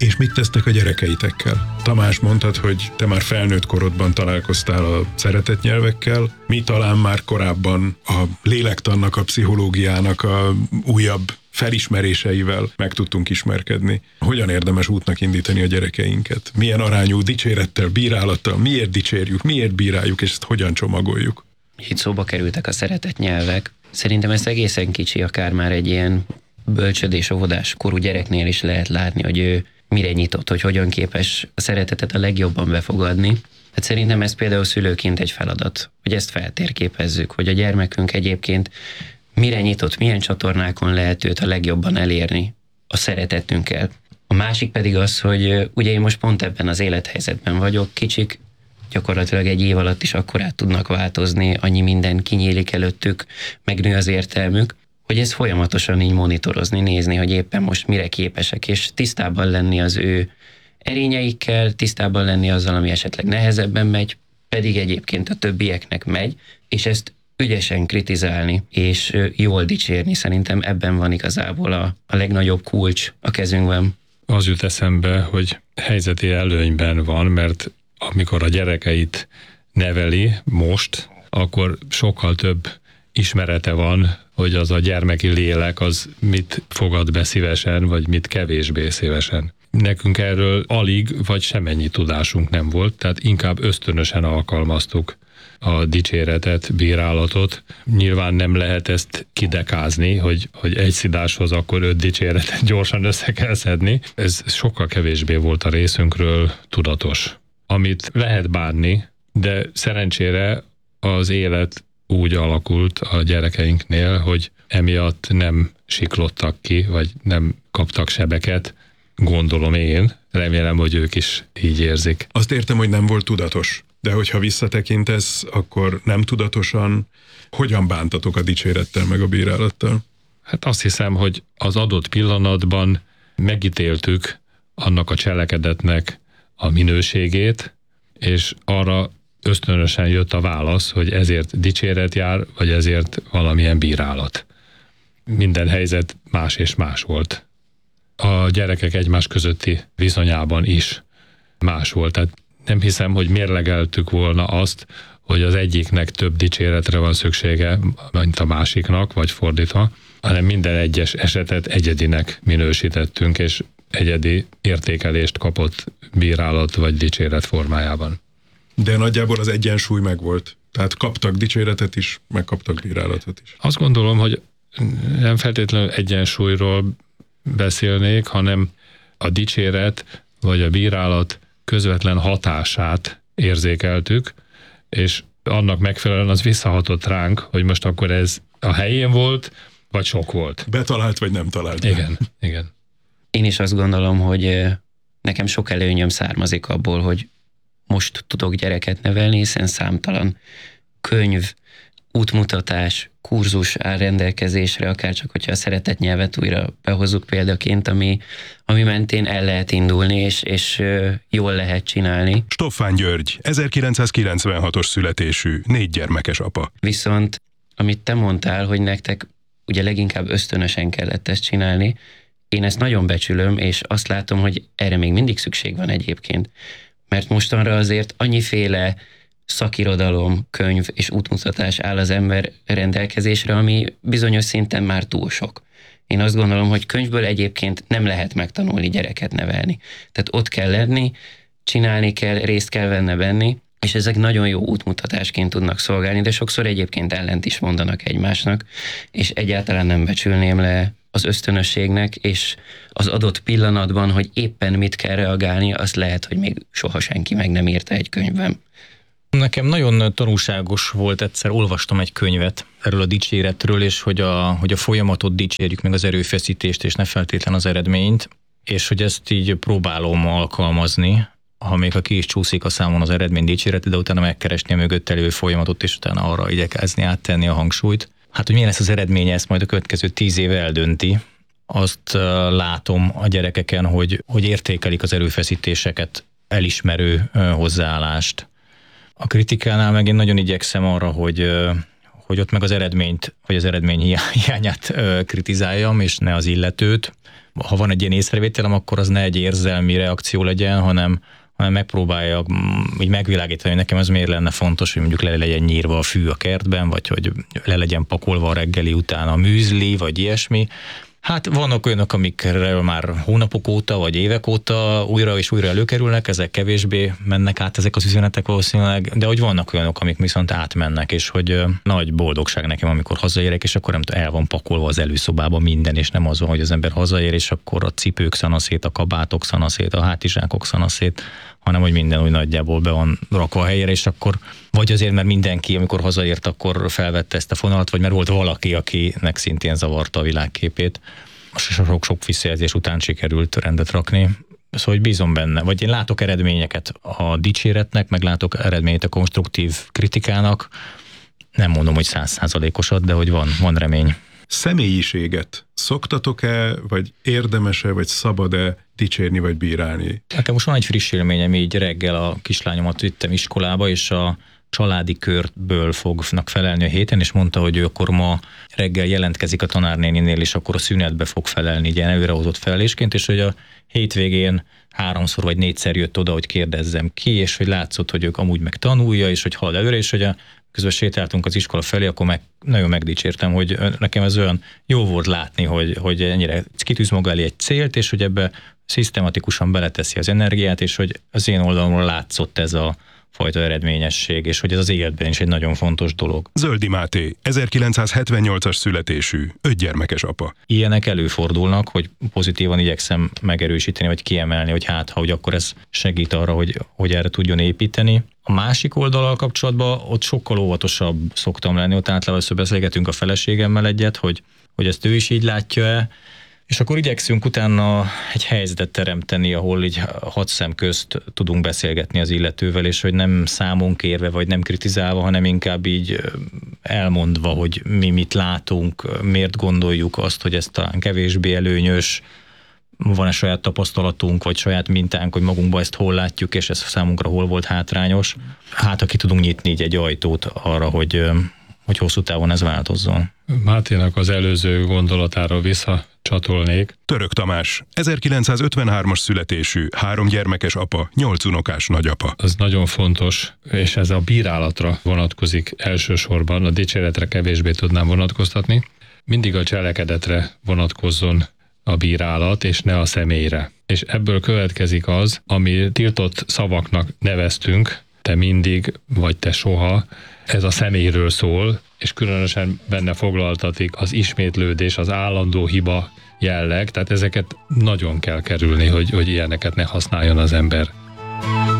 És mit tesztek a gyerekeitekkel? Tamás, mondtad, hogy te már felnőtt korodban találkoztál a szeretett nyelvekkel. Mi talán már korábban a lélektannak, a pszichológiának a újabb felismeréseivel meg tudtunk ismerkedni. Hogyan érdemes útnak indítani a gyerekeinket? Milyen arányú dicsérettel, bírálattal, miért dicsérjük, miért bíráljuk, és ezt hogyan csomagoljuk? Itt szóba kerültek a szeretett nyelvek. Szerintem ez egészen kicsi, akár már egy ilyen bölcsödés, óvodás korú gyereknél is lehet látni, hogy ő mire nyitott, hogy hogyan képes a szeretetet a legjobban befogadni. Hát szerintem ez például szülőként egy feladat, hogy ezt feltérképezzük, hogy a gyermekünk egyébként mire nyitott, milyen csatornákon lehet őt a legjobban elérni a szeretetünkkel. A másik pedig az, hogy ugye én most pont ebben az élethelyzetben vagyok, kicsik gyakorlatilag egy év alatt is akkorát tudnak változni, annyi minden kinyílik előttük, megnő az értelmük, hogy ez folyamatosan így monitorozni, nézni, hogy éppen most mire képesek, és tisztában lenni az ő erényeikkel, tisztában lenni azzal, ami esetleg nehezebben megy, pedig egyébként a többieknek megy, és ezt ügyesen kritizálni, és jól dicsérni. Szerintem ebben van igazából a legnagyobb kulcs a kezünkben. Az jut eszembe, hogy helyzeti előnyben van, mert amikor a gyerekeit neveli most, akkor sokkal több ismerete van, hogy az a gyermeki lélek az mit fogad be szívesen, vagy mit kevésbé szívesen. Nekünk erről alig, vagy semennyi tudásunk nem volt, tehát inkább ösztönösen alkalmaztuk a dicséretet, bírálatot. Nyilván nem lehet ezt kidekázni, hogy egy szidáshoz akkor 5 dicséretet gyorsan össze kell szedni. Ez sokkal kevésbé volt a részünkről tudatos. Amit lehet bánni, de szerencsére az élet úgy alakult a gyerekeinknél, hogy emiatt nem siklottak ki, vagy nem kaptak sebeket, gondolom én. Remélem, hogy ők is így érzik. Azt értem, hogy nem volt tudatos, de hogyha visszatekintesz, akkor nem tudatosan hogyan bántatok a dicsérettel meg a bírálattal? Hát azt hiszem, hogy az adott pillanatban megítéltük annak a cselekedetnek a minőségét, és arra ösztönösen jött a válasz, hogy ezért dicséret jár, vagy ezért valamilyen bírálat. Minden helyzet más és más volt. A gyerekek egymás közötti viszonyában is más volt. Tehát nem hiszem, hogy mérlegeltük volna azt, hogy az egyiknek több dicséretre van szüksége, mint a másiknak, vagy fordítva, hanem minden egyes esetet egyedinek minősítettünk, és egyedi értékelést kapott bírálat vagy dicséret formájában. De nagyjából az egyensúly megvolt. Tehát kaptak dicséretet is, meg kaptak bírálatot is. Azt gondolom, hogy nem feltétlenül egyensúlyról beszélnék, hanem a dicséret vagy a bírálat közvetlen hatását érzékeltük, és annak megfelelően az visszahatott ránk, hogy most akkor ez a helyén volt, vagy sok volt. Betalált, vagy nem talált. Igen. Én is azt gondolom, hogy nekem sok előnyöm származik abból, hogy most tudok gyereket nevelni, hiszen számtalan könyv, útmutatás, kurzus áll rendelkezésre, akárcsak, hogyha a szeretett nyelvet újra behozzuk példaként, ami mentén el lehet indulni, és jól lehet csinálni. Stoffán György, 1996-os születésű, 4 gyermekes apa. Viszont, amit te mondtál, hogy nektek ugye leginkább ösztönösen kellett ezt csinálni, én ezt nagyon becsülöm, és azt látom, hogy erre még mindig szükség van egyébként. Mert mostanra azért annyiféle szakirodalom, könyv és útmutatás áll az ember rendelkezésre, ami bizonyos szinten már túl sok. Én azt gondolom, hogy könyvből egyébként nem lehet megtanulni gyereket nevelni. Tehát ott kell lenni, csinálni kell, részt kell venni, és ezek nagyon jó útmutatásként tudnak szolgálni, de sokszor egyébként ellent is mondanak egymásnak, és egyáltalán nem becsülném le az ösztönösségnek, és az adott pillanatban, hogy éppen mit kell reagálni, azt lehet, hogy még soha senki meg nem írta egy könyvben. Nekem nagyon tanulságos volt, egyszer olvastam egy könyvet erről a dicséretről, és hogy a folyamatot dicsérjük, meg az erőfeszítést, és ne feltétlen az eredményt, és hogy ezt így próbálom alkalmazni, ha még ki is csúszik a számon az eredmény dicséret, de utána megkeresni a mögött elő folyamatot, és utána arra igyekezni áttenni a hangsúlyt. Hát, hogy milyen lesz az eredménye, ezt majd a következő 10 év eldönti. Azt látom a gyerekeken, hogy értékelik az erőfeszítéseket, elismerő hozzáállást. A kritikánál meg én nagyon igyekszem arra, hogy hogy ott meg az eredményt, vagy az eredmény hiányát kritizáljam, és ne az illetőt. Ha van egy ilyen észrevételem, akkor az ne egy érzelmi reakció legyen, hanem megpróbáljak így megvilágítani, hogy nekem ez miért lenne fontos, hogy mondjuk le legyen nyírva a fű a kertben, vagy hogy le legyen pakolva a reggeli után a műzli, vagy ilyesmi. Hát vannak olyanok, amikről már hónapok óta, vagy évek óta újra és újra előkerülnek, ezek kevésbé mennek át ezek az üzenetek valószínűleg, de hogy vannak olyanok, amik viszont átmennek, és hogy nagy boldogság nekem, amikor hazaérek, és akkor nem tudom, el van pakolva az előszobába minden, és nem az van, hogy az ember hazaér, és akkor a cipők szanaszét, a kabátok szanaszét, a hátizsákok szanaszét, hanem hogy minden úgy nagyjából be van rakva a helyére, és akkor vagy azért, mert mindenki, amikor hazaért, akkor felvette ezt a fonalat, vagy mert volt valaki, akinek szintén zavarta a világképét. Sok visszajelzés után sikerült rendet rakni. Szóval hogy bízom benne, vagy én látok eredményeket a dicséretnek, meg látok eredményt a konstruktív kritikának. Nem mondom, hogy 100%-osat, de hogy van remény. Személyiséget szoktatok-e, vagy érdemes-e, vagy szabad-e dicsérni, vagy bírálni? Nekem most van egy friss élményem, így reggel a kislányomat vittem iskolába, és a családi körből fognak felelni a héten, és mondta, hogy ő akkor ma reggel jelentkezik a tanárnéninél, és akkor a szünetbe fog felelni, ilyen előrehozott felelésként, és hogy a hétvégén 3-szor vagy 4-szer jött oda, hogy kérdezzem ki, és hogy látszott, hogy ők amúgy meg tanulja, és hogy halad előre, és hogy közben sétáltunk az iskola felé, akkor nagyon megdicsértem, hogy nekem ez olyan jó volt látni, hogy ennyire kitűz maga elé egy célt, és hogy ebbe szisztematikusan beleteszi az energiát, és hogy az én oldalomról látszott ez a fajta eredményesség, és hogy ez az életben is egy nagyon fontos dolog. Zöldi Máté, 1978-as születésű, 5 gyermekes apa. Ilyenek előfordulnak, hogy pozitívan igyekszem megerősíteni, vagy kiemelni, hogy hogy akkor ez segít arra, hogy erre tudjon építeni. A másik oldallal kapcsolatban ott sokkal óvatosabb szoktam lenni, ott általában beszélgetünk a feleségemmel egyet, hogy ezt ő is így látja-e, és akkor igyekszünk utána egy helyzetet teremteni, ahol így 6 szem közt tudunk beszélgetni az illetővel, és hogy nem számon kérve, vagy nem kritizálva, hanem inkább így elmondva, hogy mi mit látunk, miért gondoljuk azt, hogy ez talán kevésbé előnyös, van-e saját tapasztalatunk, vagy saját mintánk, hogy magunkban ezt hol látjuk, és ez számunkra hol volt hátrányos. Hát, aki tudunk nyitni így egy ajtót arra, hogy hosszú távon ez változzon. Máténak az előző gondolatára visszacsatolnék. Török Tamás, 1953-as születésű, 3 gyermekes apa, 8 unokás nagyapa. Az nagyon fontos, és ez a bírálatra vonatkozik elsősorban, a dicséretre kevésbé tudnám vonatkoztatni. Mindig a cselekedetre vonatkozzon a bírálat, és ne a személyre. És ebből következik az, ami tiltott szavaknak neveztünk, te mindig, vagy te soha, ez a személyről szól, és különösen benne foglaltatik az ismétlődés, az állandó hiba jelleg, tehát ezeket nagyon kell kerülni, hogy ilyeneket ne használjon az ember.